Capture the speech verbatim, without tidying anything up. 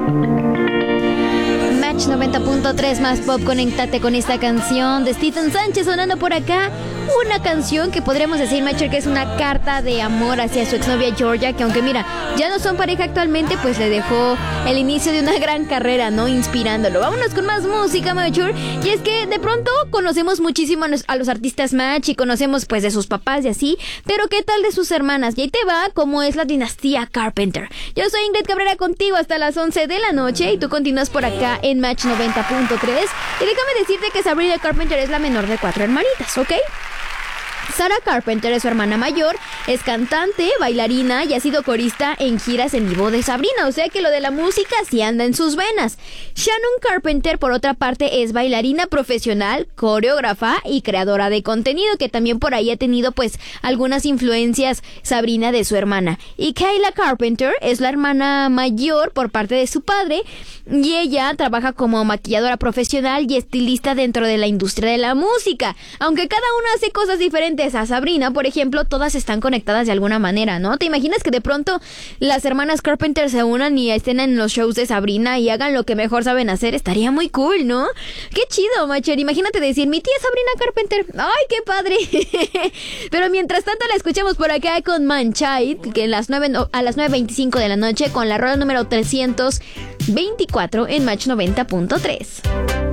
noventa punto tres más pop, conéctate con esta canción de Stephen Sánchez sonando por acá. Una canción que podríamos decir, Macher, que es una carta de amor hacia su exnovia Georgia, que aunque mira, ya no son pareja actualmente, pues le dejó el inicio de una gran carrera, ¿no? Inspirándolo. Vámonos con más música, Macher. Y es que de pronto conocemos muchísimo a los, a los artistas Match y conocemos pues de sus papás y así, pero ¿qué tal de sus hermanas? Y ahí te va cómo es la dinastía Carpenter. Yo soy Ingrid Cabrera contigo hasta las once de la noche y tú continúas por acá en Match noventa punto tres. Y déjame decirte que Sabrina Carpenter es la menor de cuatro hermanitas, ¿ok? Sarah Carpenter es su hermana mayor, es cantante, bailarina y ha sido corista en giras en vivo de Sabrina, o sea que lo de la música sí anda en sus venas. Shannon Carpenter, por otra parte, es bailarina profesional, coreógrafa y creadora de contenido, que también por ahí ha tenido pues algunas influencias Sabrina de su hermana. Y Kayla Carpenter es la hermana mayor por parte de su padre y ella trabaja como maquilladora profesional y estilista dentro de la industria de la música. Aunque cada una hace cosas diferentes a Sabrina, por ejemplo, todas están conectadas de alguna manera, ¿no? ¿Te imaginas que de pronto las hermanas Carpenter se unan y estén en los shows de Sabrina y hagan lo que mejor saben hacer? Estaría muy cool, ¿no? Qué chido, Macher. Imagínate decir, mi tía Sabrina Carpenter. ¡Ay, qué padre! Pero mientras tanto la escuchamos por acá con Manchild, que en las nueve, a las nueve veinticinco de la noche con la rola número trescientos veinticuatro en Match noventa punto tres.